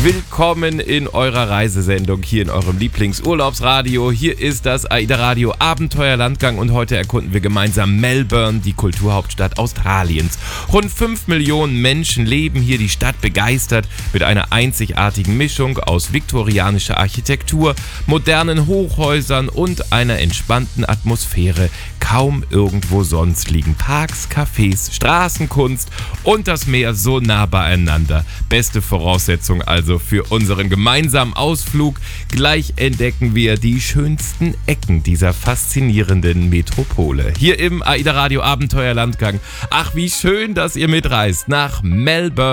Willkommen in eurer Reisesendung hier in eurem Lieblingsurlaubsradio. Hier ist das AIDA Radio Abenteuerlandgang und heute erkunden wir gemeinsam Melbourne, die Kulturhauptstadt Australiens. Rund 5 Millionen Menschen leben hier, die Stadt begeistert mit einer einzigartigen Mischung aus viktorianischer Architektur, modernen Hochhäusern und einer entspannten Atmosphäre. Kaum irgendwo sonst liegen Parks, Cafés, Straßenkunst und das Meer so nah beieinander. Beste Voraussetzung also für unseren gemeinsamen Ausflug. Gleich entdecken wir die schönsten Ecken dieser faszinierenden Metropole. Hier im AIDA Radio Abenteuerlandgang. Ach, wie schön, dass ihr mitreist nach Melbourne.